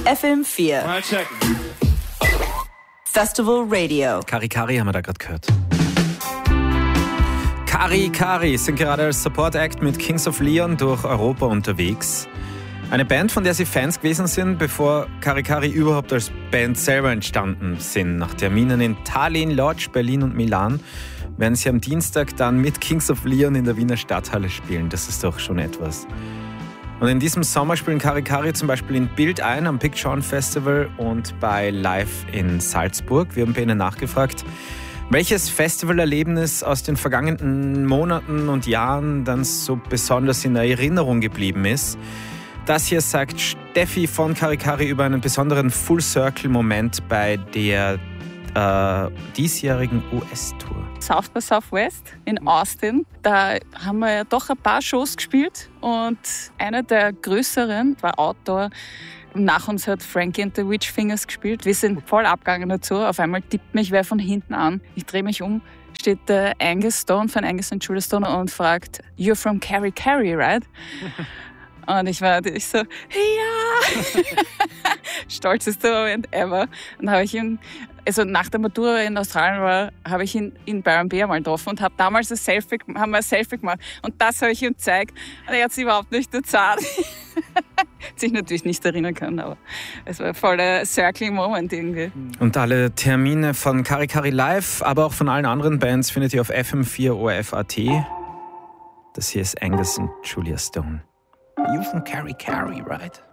FM4. Mal checken. Festival Radio. Kari Kari haben wir da gerade gehört. Kari Kari sind gerade als Support Act mit Kings of Leon durch Europa unterwegs. Eine Band, von der sie Fans gewesen sind, bevor Kari Kari überhaupt als Band selber entstanden sind. Nach Terminen in Tallinn, Lodz, Berlin und Milan werden sie am Dienstag dann mit Kings of Leon in der Wiener Stadthalle spielen. Das ist doch schon etwas. Und in diesem Sommer spielen Kari Kari zum Beispiel in Bild ein am Big John Festival und bei Live in Salzburg. Wir haben bei ihnen nachgefragt, welches Festivalerlebnis aus den vergangenen Monaten und Jahren dann so besonders in der Erinnerung geblieben ist. Das hier sagt Steffi von Kari Kari über einen besonderen Full-Circle-Moment bei der diesjährigen US-Tour. South by Southwest in Austin. Da haben wir ja doch ein paar Shows gespielt und einer der größeren war Outdoor. Nach uns hat Frankie and the Witchfingers gespielt. Wir sind voll abgegangen dazu. Auf einmal tippt mich wer von hinten an. Ich drehe mich um, steht der Angus Stone von Angus und Julia Stone und fragt, "You're from Kari Kari, right?" Und ich so, ja! Stolzester Moment ever. Und habe ich ihn, also nach der Matura in Australien war, habe ich ihn in Byron Bay mal getroffen und habe damals haben wir ein Selfie gemacht. Und das habe ich ihm gezeigt. Und er hat sich überhaupt nicht erzahlt. Sich natürlich nicht erinnern können, aber es war voll ein Circling-Moment irgendwie. Und alle Termine von Kari Kari Live, aber auch von allen anderen Bands findet ihr auf FM4 ORF.at. Das hier ist Angus und Julia Stone. You from Kari Kari, right?